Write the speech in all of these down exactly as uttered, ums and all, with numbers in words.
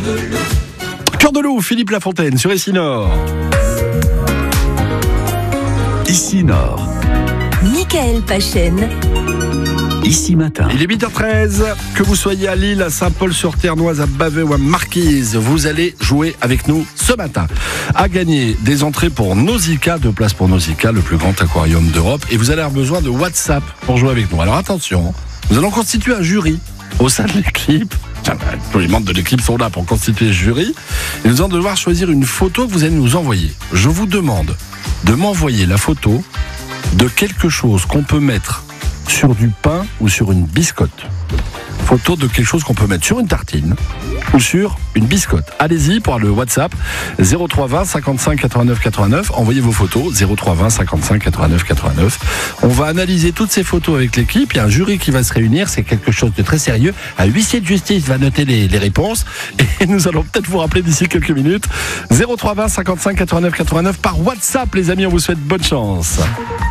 Cœur de loup, Philippe Lafontaine sur Ici Nord. Ici Nord. Michael Pachen. Ici Matin. Il est huit heures treize, que vous soyez à Lille, à Saint-Paul-sur-Ternoise, à Bavay ou à Marquise, vous allez jouer avec nous ce matin à gagner des entrées pour Nausicaa, deux places pour Nausicaa, le plus grand aquarium d'Europe, et vous allez avoir besoin de WhatsApp pour jouer avec nous. Alors attention, nous allons constituer un jury au sein de l'équipe. Tous les membres de l'équipe sont là pour constituer le jury, et nous allons devoir choisir une photo que vous allez nous envoyer. Je vous demande de m'envoyer la photo de quelque chose qu'on peut mettre sur du pain ou sur une biscotte. Photo de quelque chose qu'on peut mettre sur une tartine ou sur une biscotte. Allez-y pour le WhatsApp zéro trois vingt cinquante-cinq quatre-vingt-neuf quatre-vingt-neuf. Envoyez vos photos zéro trois vingt cinquante-cinq quatre-vingt-neuf quatre-vingt-neuf. On va analyser toutes ces photos avec l'équipe. Il y a un jury qui va se réunir. C'est quelque chose de très sérieux. Un huissier de justice va noter les, les réponses. Et nous allons peut-être vous rappeler d'ici quelques minutes. zéro trois vingt cinquante-cinq quatre-vingt-neuf quatre-vingt-neuf par WhatsApp, les amis. On vous souhaite bonne chance.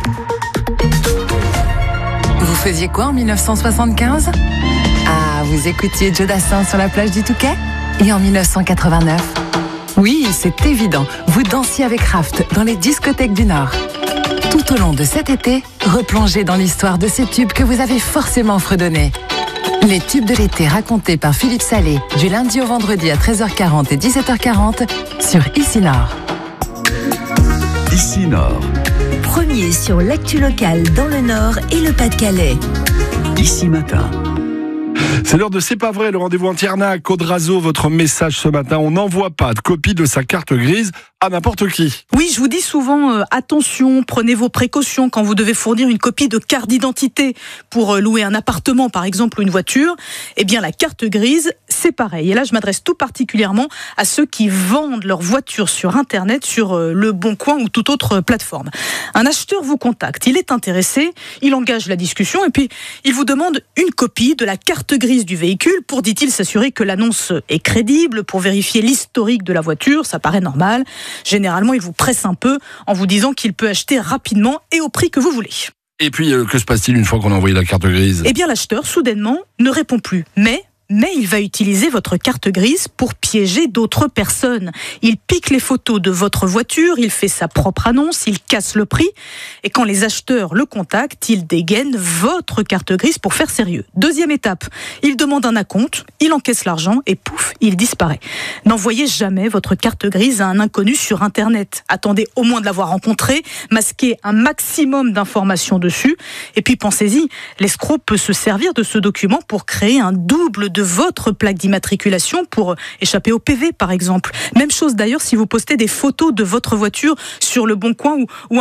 Vous faisiez quoi en dix-neuf cent soixante-quinze ? Ah, vous écoutiez Joe Dassin sur la plage du Touquet ? Et en dix-neuf cent quatre-vingt-neuf ? Oui, c'est évident, vous dansiez avec Raft dans les discothèques du Nord. Tout au long de cet été, replongez dans l'histoire de ces tubes que vous avez forcément fredonnés. Les tubes de l'été racontés par Philippe Salé, du lundi au vendredi à treize heures quarante et dix-sept heures quarante sur Ici Nord. Ici Nord. Premier sur l'actu locale dans le Nord et le Pas-de-Calais. Ici Matin. C'est l'heure de C'est pas vrai, le rendez-vous anti-arnaque. Codrazo, votre message ce matin. On n'envoie pas de copie de sa carte grise à n'importe qui. Oui, je vous dis souvent, euh, attention, prenez vos précautions quand vous devez fournir une copie de carte d'identité pour euh, louer un appartement, par exemple, ou une voiture. Eh bien, la carte grise, c'est pareil. Et là, je m'adresse tout particulièrement à ceux qui vendent leur voiture sur Internet, sur euh, Le Bon Coin ou toute autre plateforme. Un acheteur vous contacte, il est intéressé, il engage la discussion et puis il vous demande une copie de la carte grise du véhicule pour, dit-il, s'assurer que l'annonce est crédible, pour vérifier l'historique de la voiture, ça paraît normal. Généralement, il vous presse un peu en vous disant qu'il peut acheter rapidement et au prix que vous voulez. Et puis, euh, que se passe-t-il une fois qu'on a envoyé la carte grise ? Eh bien, l'acheteur, soudainement, ne répond plus. Mais... Mais il va utiliser votre carte grise pour piéger d'autres personnes. Il pique les photos de votre voiture, il fait sa propre annonce, il casse le prix. Et quand les acheteurs le contactent, il dégaine votre carte grise pour faire sérieux. Deuxième étape, il demande un acompte, il encaisse l'argent et pouf, il disparaît. N'envoyez jamais votre carte grise à un inconnu sur Internet. Attendez au moins de l'avoir rencontré, masquez un maximum d'informations dessus. Et puis pensez-y, l'escroc peut se servir de ce document pour créer un double de de votre plaque d'immatriculation pour échapper au P V, par exemple. Même chose d'ailleurs si vous postez des photos de votre voiture sur Le Bon Coin ou, ou